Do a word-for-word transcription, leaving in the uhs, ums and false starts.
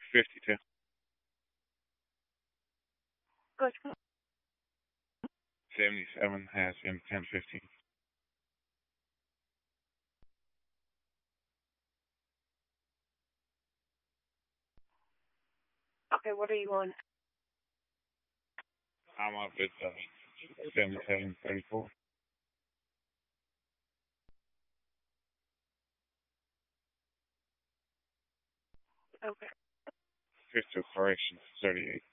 fifty-two. Good. seventy-seven has been ten fifteen. Okay, what are you on? I'm up at uh, seventy-seven thirty-four. Okay. Fifth correction, thirty-eight.